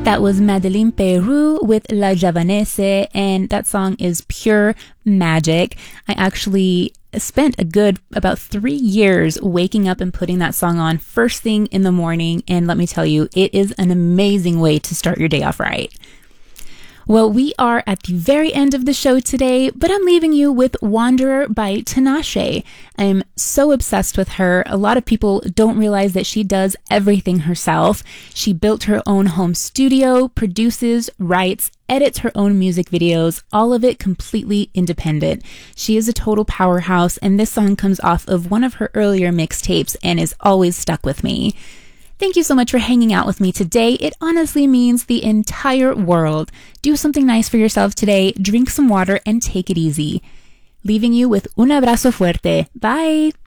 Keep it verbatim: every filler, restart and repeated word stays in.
That was Madeleine Peyrou with La Javanese, and that song is pure magic. I actually spent a good about three years waking up and putting that song on first thing in the morning, and let me tell you, it is an amazing way to start your day off right. Well, we are at the very end of the show today, but I'm leaving you with Wanderer by Tinashe. I'm so obsessed with her. A lot of people don't realize that she does everything herself. She built her own home studio, produces, writes, edits her own music videos, all of it completely independent. She is a total powerhouse, and this song comes off of one of her earlier mixtapes and is always stuck with me. Thank you so much for hanging out with me today. It honestly means the entire world. Do something nice for yourself today, drink some water, and take it easy. Leaving you with un abrazo fuerte. Bye!